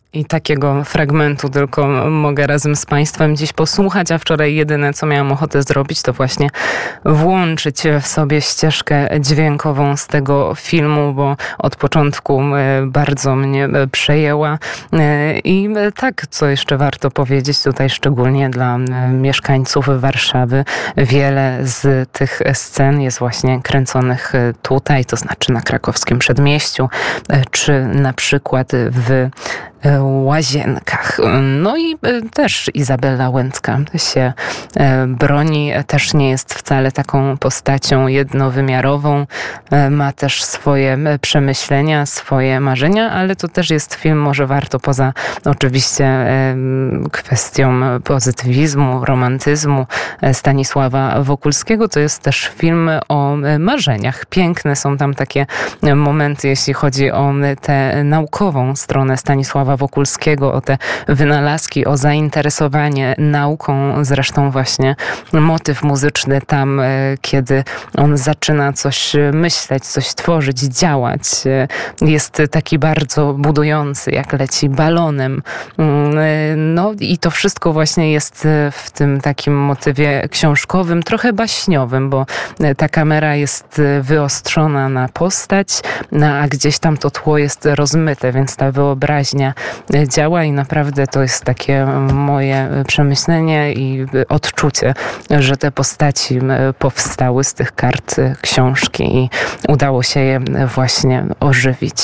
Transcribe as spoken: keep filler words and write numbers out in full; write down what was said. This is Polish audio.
I takiego fragmentu tylko mogę razem z Państwem dziś posłuchać, a wczoraj jedyne, co miałam ochotę zrobić, to właśnie włączyć w sobie ścieżkę dźwiękową z tego filmu, bo od początku bardzo mnie przejęła. I tak, co jeszcze warto powiedzieć tutaj, szczególnie dla mieszkańców Warszawy, wiele z tych scen jest właśnie kręconych tutaj, to znaczy na krakowskim Przedmieściu, czy na przykład w Łazienkach. No i też Izabela Łęcka się broni, też nie jest wcale taką postacią jednowymiarową, ma też swoje przemyślenia, swoje marzenia, ale to też jest film, może warto poza oczywiście kwestią pozytywizmu, romantyzmu Stanisława Wokulskiego, to jest też film o marzeniach. Piękne są tam takie momenty, jeśli chodzi o tę naukową stronę Stanisława Wokulskiego, o te wynalazki, o zainteresowanie nauką. Zresztą właśnie motyw muzyczny tam, kiedy on zaczyna coś myśleć, coś tworzyć, działać, jest taki bardzo budujący, jak leci balonem. No i to wszystko właśnie jest w tym takim motywie książkowym, trochę baśniowym, bo ta kamera jest wyostrzona na postać, a gdzieś tam to tło jest rozmyte, więc ta wyobraźnia działa i naprawdę to jest takie moje przemyślenie i odczucie, że te postaci powstały z tych kart książki i udało się je właśnie ożywić.